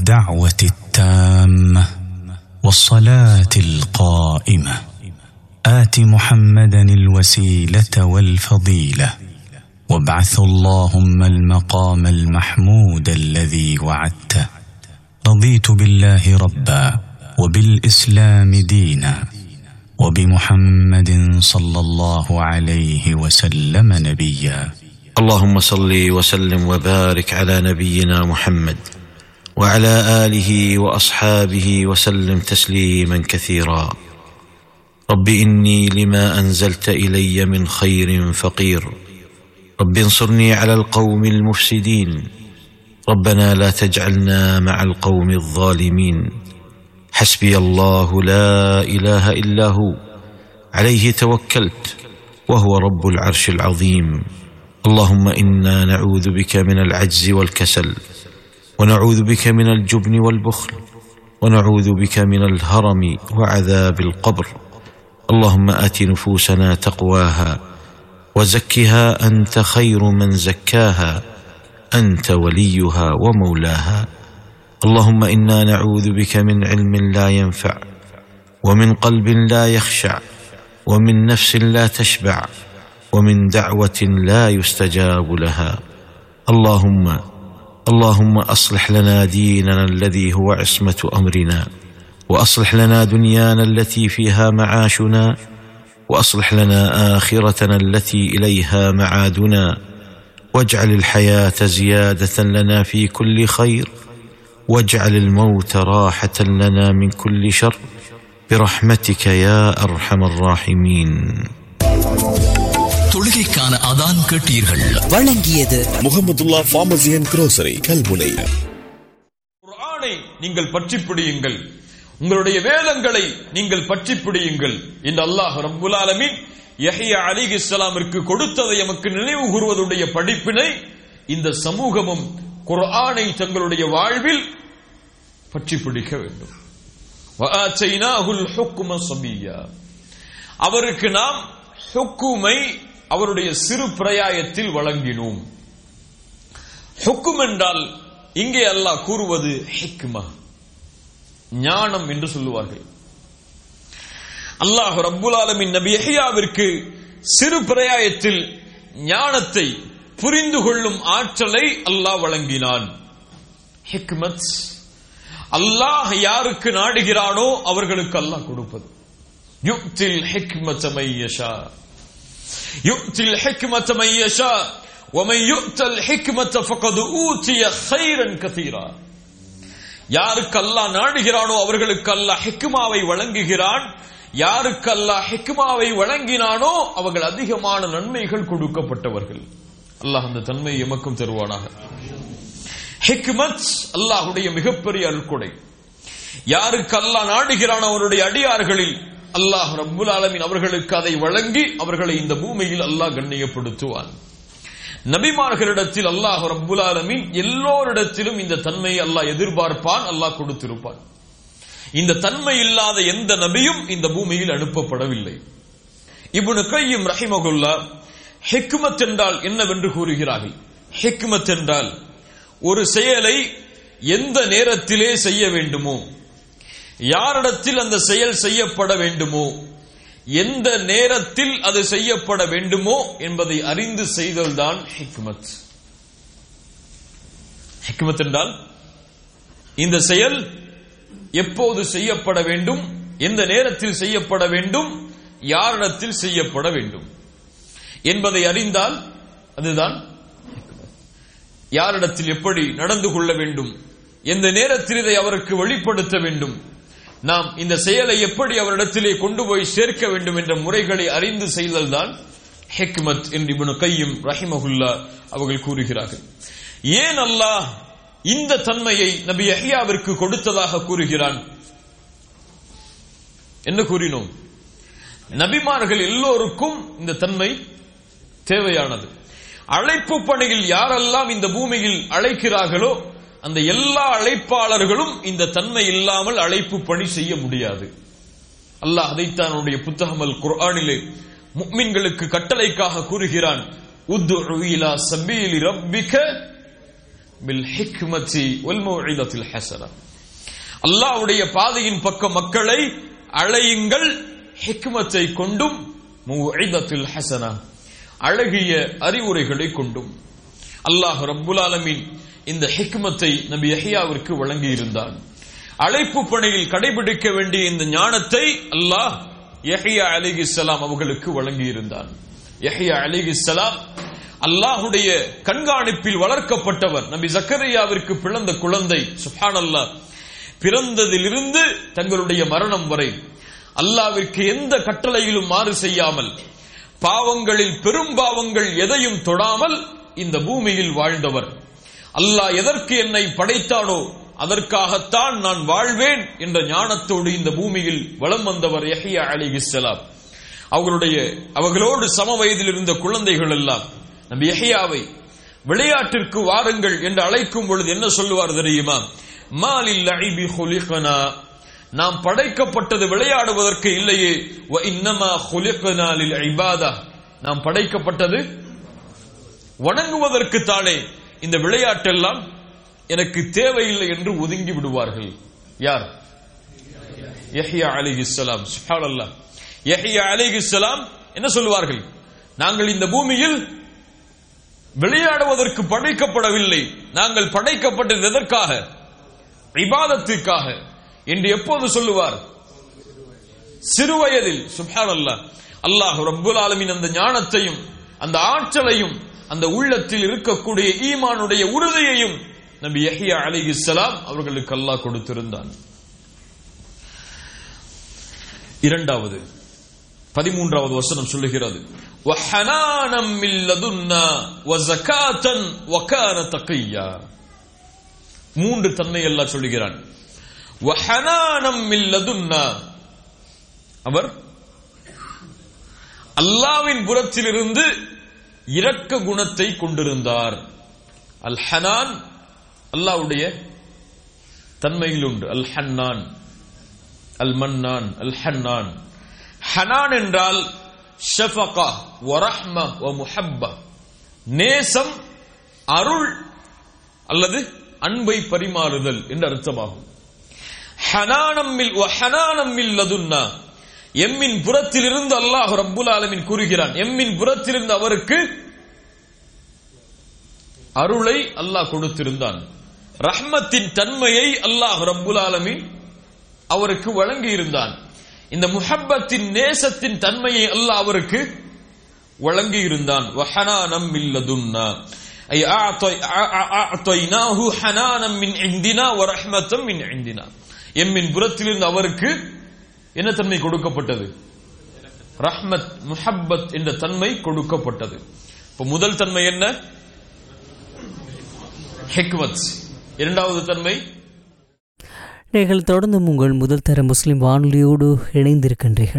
الدعوة التامة والصلاة القائمة آت محمدا الوسيلة والفضيلة وابعثه اللهم المقام المحمود الذي وعدته. رضيت بالله ربا وبالإسلام دينا وبمحمد صلى الله عليه وسلم نبيا. اللهم صل وسلم وبارك على نبينا محمد وعلى آله وأصحابه وسلم تسليما كثيرا. رب إني لما أنزلت إلي من خير فقير، رب انصرني على القوم المفسدين، ربنا لا تجعلنا مع القوم الظالمين. حسبي الله لا إله إلا هو عليه توكلت وهو رب العرش العظيم. اللهم إنا نعوذ بك من العجز والكسل، ونعوذ بك من الجبن والبخل، ونعوذ بك من الهرم وعذاب القبر. اللهم آت نفوسنا تقواها وزكها أنت خير من زكاها، أنت وليها ومولاها. اللهم إنا نعوذ بك من علم لا ينفع، ومن قلب لا يخشع، ومن نفس لا تشبع، ومن دعوة لا يستجاب لها. اللهم أصلح لنا ديننا الذي هو عصمة أمرنا، وأصلح لنا دنيانا التي فيها معاشنا، وأصلح لنا آخرتنا التي إليها معادنا، واجعل الحياة زيادة لنا في كل خير، واجعل الموت راحة لنا من كل شر، برحمتك يا أرحم الراحمين. தொழுகைக்கான அதான் கேட்டீர்கள். வழங்கியது முஹம்மதுல்லா ஃபார்மசி அண்ட் குரோசரி கல்முனை. குர்ஆனை நீங்கள் பற்றி பிடியுங்கள், உங்களுடைய வேதங்களை நீங்கள் பற்றி பிடியுங்கள் என்று அல்லாஹ் ரப்புல் ஆலமீன் யஹ்யா அலைஹிஸ்ஸலாமிற்கு கொடுத்ததை எமக்கு நினைவு கூறுவதுடைய படிப்பினை இந்த சமூகமும் குர்ஆனை தங்களுடைய வாழ்வில் பற்றி பிடிக்க வேண்டும். வஆதைனாஹுல் ஹுக்ம ஸபிய்யா, அவருக்கு நாம் ஹுக்குமை அவருடைய சிறு பிரயாயத்தில் வழங்கினோம். ஹுக்கும் என்றால் இங்கே அல்லாஹ் கூறுவது ஹிக்மா, ஞானம் என்று சொல்லுவார்கள். அல்லாஹ் ரப்புல் ஆலமீன் நபி யஹ்யாவிற்கு சிறு பிரயாயத்தில் ஞானத்தை புரிந்து கொள்ளும் ஆற்றலை அல்லாஹ் வழங்கினான். ஹிக்மத், அல்லாஹ் யாருக்கு நாடுகிறானோ அவர்களுக்கு அல்லாஹ் கொடுப்பது. யுக்தில் ஹிக்மத மை யஷா, யுக்தில் ஹிக்மத மை யஷா வமன் யுக்தல் ஹிக்மத ஃபகத் ஊதிய கைரன் கதீரா. யாருக்கு அல்லாஹ் நாடுகிறானோ அவர்களுக்கு அல்லாஹ் ஹிக்மாவை வழங்குகிறான். யாருக்கு அல்லாஹ் ஹிக்மாவை வழங்கினானோ அவர்கள் அதிகமான நன்மைகள் கொடுக்கப்பட்டவர்கள். அல்லாஹ் அந்த தன்மையை எமக்கும் தருவானாக. ஹிக்மத் அல்லாஹ்வுடைய மிகப்பெரிய அருள்கொடை. யாருக்கு அல்லாஹ் நாடுகிறானோ அவருடைய அடியார்களில் அல்லாஹ் ரப்புல் ஆலமீன் அவர்களுக்கு அதை வழங்கி அவர்களை இந்த பூமியில் அல்லாஹ் கண்ணியப்படுத்துவான். நபிமார்களிடத்தில் அல்லாஹ் ரப்புல் ஆலமீன் எல்லோரிடத்திலும் இந்த தன்மையை அல்லாஹ் எதிர்பார்ப்பான், அல்லாஹ் கொடுத்திருப்பான். இந்த தன்மை இல்லாத எந்த நபியும் இந்த பூமியில் அனுப்பப்படவில்லை. இப்னு கய்யிம் ரஹிமஹுல்லாஹ் ஹிக்மத் என்றால் என்னவென்று கூறுகிறார்கள். ஹிக்மத் என்றால் ஒரு செயலை எந்த நேரத்திலே செய்ய வேண்டுமோ, யாரிடத்தில் அந்த செயல் செய்யப்பட வேண்டுமோ, எந்த நேரத்தில் அது செய்யப்பட வேண்டுமோ என்பதை அறிந்து செய்தல்தான் ஹிக்மத். ஹிக்மத் என்றால் இந்த செயல் எப்போது செய்யப்பட வேண்டும், எந்த நேரத்தில் செய்யப்பட வேண்டும், யாரிடத்தில் செய்யப்பட வேண்டும் என்பதை அறிந்தால் அதுதான் யாரிடத்தில் எப்படி நடந்து கொள்ள வேண்டும், எந்த நேரத்தில் இதை அவருக்கு வெளிப்படுத்த வேண்டும், நாம் இந்த செயலை எப்படி அவரிடத்திலே கொண்டு போய் சேர்க்க வேண்டும் என்ற முறைகளை அறிந்து செய்தல்தான் ஹிக்மத் என்று இப்னு கய்யிம் ரஹிமஹுல்லாஹ் அவர்கள் கூறுகிறார்கள். ஏன் அல்லாஹ் இந்த தன்மையை நபி யஹ்யாவிற்கு கொடுத்ததாக கூறுகிறான்? என்ன கூறினோம்? நபிமார்கள் எல்லோருக்கும் இந்த தன்மை தேவையானது. அழைப்பு பணியில் யாரெல்லாம் இந்த பூமியில் அழைக்கிறார்களோ அந்த எல்லா அழைப்பாளர்களும் இந்த தன்மை இல்லாமல் அழைப்பு பணி செய்ய முடியாது. அல்லாஹ் அதைத்தான் அவனுடைய புத்தகம் அல் குர்ஆனிலே முஃமின்களுக்கு கட்டளைக்காக கூறுகிறான். உத்உ இலா சபீலி ரப்பிக பில் ஹிக்மதி வல் மௌஇதத்தில் ஹஸனா. அல்லாஹ்வுடைய பாதையின் பக்கம் மக்களை அழையுங்கள் ஹிக்மத்தை கொண்டும் மௌஇதத்தில் ஹஸனா அழகிய அறிவுரைகளை கொண்டும். அல்லாஹ் ரப்புல் ஆலமீன் இந்த ஹிக்மத்தை நபி யஹ்யாவிற்கு வழங்கி இருந்தான். அழைப்பு பணியில் கடைபிடிக்க வேண்டிய இந்த ஞானத்தை அல்லாஹ் யஹ்யா அலைஹிஸ்ஸலாம் அவர்களுக்கு வழங்கி இருந்தான். யஹ்யா அலைஹிஸ்ஸலாம் அல்லாஹ்வுடைய கண்காணிப்பில் வளர்க்கப்பட்டவர். நபி ஜக்கரியாவிற்கு பிறந்த குழந்தை சுப்ஹானல்லாஹ் பிறந்ததிலிருந்து தங்களுடைய மரணம் வரை அல்லாஹ்விற்கு எந்த கட்டளையிலும் மாறு செய்யாமல் பாவங்களில் பெரும் பாவங்கள் எதையும் தொடாமல் இந்த பூமியில் வாழ்ந்தவர். அல்லாஹ் எதற்கு என்னை படைத்தானோ அதற்காகத்தான் நான் வாழ்வேன் என்ற ஞானத்தோடு இந்த பூமியில் வலம் வந்தவர் யஹ்யா அலைஹிஸ்ஸலாம். அவர்களோடு சம வயதில் இருந்த குழந்தைகள் எல்லாம் நபி யஹ்யாவை விளையாட்டிற்கு வாருங்கள் என்று அழைக்கும் பொழுது என்ன சொல்லுவார் தெரியுமா? மாலில் லஇபி குலிகனா, நாம் படைக்கப்பட்டது விளையாடுவதற்கு இல்லையே, வ இன்னமா குலிகனா லில் இபாதா, நாம் படைக்கப்பட்டது வணங்குவதற்கு தானே, இந்த விளையாட்டெல்லாம் எனக்கு தேவையில்லை என்று ஒதுங்கி விடுவார்கள். யார்? யஹ்யா அலைஹிஸ்ஸலாம். சுப்ஹானல்லாஹ். யஹ்யா அலைஹிஸ்ஸலாம் என்ன சொல்வார்கள்? நாங்கள் இந்த பூமியில் விளையாடுவதற்கு படைக்கப்படவில்லை, நாங்கள் படைக்கப்பட்டது எதற்காக? இபாதத்திற்காக என்று எப்போது சொல்லுவார்? சிறுவயதில். சுப்ஹானல்லாஹ். அல்லாஹ் ரப்புல் ஆலமீன் அந்த ஞானத்தையும் அந்த ஆற்றலையும் அந்த உள்ளத்தில் இருக்கக்கூடிய ஈமானுடைய உறுதியையும் நபி யஹ்யா அலைஹிஸ்ஸலாம் அவர்களுக்கு அல்லாஹ் கொடுத்திருந்தான். இரண்டாவது 13வது வசனம் சொல்லுகிறது, வஹனானம் மின் லதுன்னா வஸகாத்தன் வகான தகியா. மூன்று தன்மை அல்லாஹ் சொல்லுகிறான். வஹனானம் மின் லதுன்னா, அவர் அல்லாஹ்வின் புறத்திலிருந்து இரக்க குணத்தை கொண்டிருந்தார். அல் ஹனான் அல்லாஹ்வுடைய தன்மையில் உண்டு. அல் ஹன்னான், அல் மன்னான், அல் ஹன்னான். ஹனான் என்றால் ஷஃபகா வ ரஹ்ம வ முஹப்பா, நேசம், அருள் அல்லது அன்பை பரிமாறுதல் என்று அர்த்தமாகும். ஹனானம் மின் லதுன்னா, எம்மின் புறத்திலிருந்து அல்லாஹ் ரப்புல் ஆலமீன் கூறுகிறான், எம்மின் புறத்திலிருந்து அவருக்கு அருளை அல்லாஹ் கொடுத்திருந்தான். ரஹ்மத்தின் தன்மையை அல்லாஹ் ரப்புல் ஆலமீன் அவருக்கு வழங்கி இருந்தான். இந்த முஹப்பத்தின் நேசத்தின் தன்மையை அல்லாஹ் அவருக்கு வழங்கி இருந்தான். வஹனானம் மின் லதுன்னா ஐ அஅதைனாஹு ஹனானம் மின் இந்தினா வ ரஹ்மத்தம் மின் இந்தினா. எம்மின் புறத்திலிருந்து அவருக்கு என்ன தன்மை கொடுக்கப்பட்டது? ரஹ்மத், முஹப்பத் என்ற தன்மை கொடுக்கப்பட்டது. இப்ப முதல் தன்மை என்ன? ஹிக்மத். இரண்டாவது தன்மை, நீங்கள் தொடர்ந்து உங்கள் முதல் தர முஸ்லிம் வானொலியோடு இணைந்திருக்கின்றீர்கள்.